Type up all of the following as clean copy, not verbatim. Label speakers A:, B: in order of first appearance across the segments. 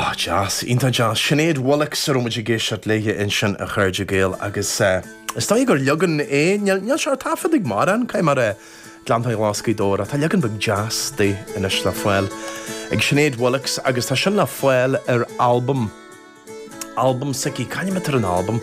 A: jazz, ínta jazz. Sinead Wallace ar muid géisiart léige in sin a chuirde géal agus is tá gur legan neall se tafadig mar an cai mar glantaí láscaí dóra. Tá legan bag jazz dé inis le foiil. Ag Sinead Wallace agus tá sin le foiil ar album sici, caine me tar an album.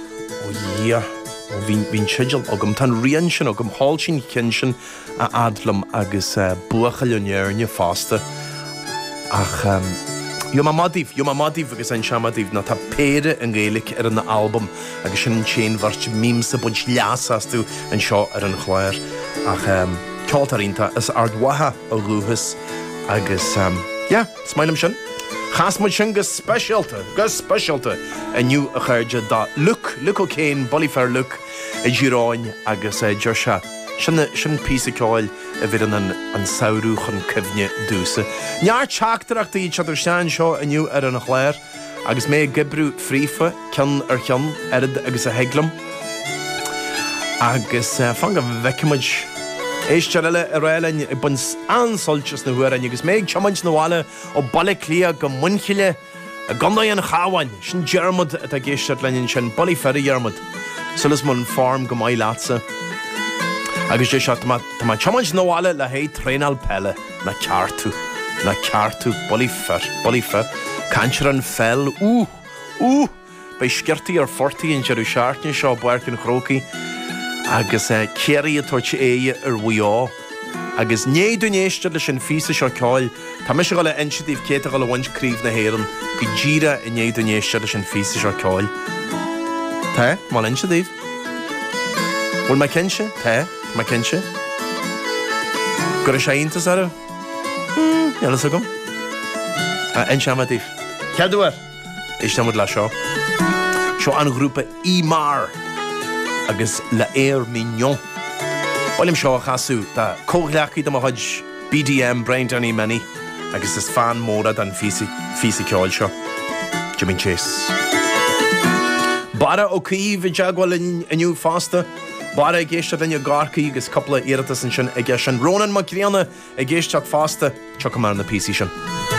A: Bhín sigil agam tan rian sin agam hall sin cin sin a adlam agus buacha lenéirne fásta. Ach, Yuma Madív agus an Shamadív na tá péire an Gaelic ar an album agus sin an chéin bhart mímsa buint leasastú an seo ar an chláir. Ach, ceoltarínta is ardwatha a rúthas agus, smailm sin. Chas muid sin gus specialta aniu a chuirde da Luc O'Kane, Bollyfair Luc i Giráin agus Joshua. Sin písa ceáil a bhí an saoúch an cyfne dúsa. Near teachtarachta í teidir sean seo aniu ar an chléir agus mé gibrú frífa cean ar chean airad agus a heaglam. Agus fan go bhheicimuid éisteile a réilein i buns ansoltas na huarain agus méid teamaint na bháile ó baile clia go munchiile a gandaí an cháhain sin dearmad a géisteart leinn sin Bollyfair dearmad. Sulas mun farm go mai lása. Agus sé seo tá teamaint na bháile le hé trénal pelle na ceartú Bollyfair cantir an fel bei sciirtaí ar fortaí in jeú seaartne seo buircin chrócaí agus céirí atúirt ar bhuiá agus néadúnéiste le sin físa seo ceáil tá me se go le inisiatív céta go le bhaint críomh na héireann go ddíra i néadúnéiste le sin físa seo ceáil. Tá má inisiatív? Bhfuil mai cinse? Tá má cinse? Gur sé intas ara? Elas agam? Inisiatív. Ceadúar? Istamad le seo. Seo an grúpa Imar agus le Air Mignon. Báilim seo a chasú, tá cóghleachaí do chuid BDM Brain Danny Many agus is fan móra dan físa ceáil seo. Jimmy Chase. Bara ó Caíomh i deagháil aniu fásta, bara a géiste daine gárcaí agus coppla iarratas an sin ag sin. Ronan Macríanna a géisteach fásta, teach mar na písí sin.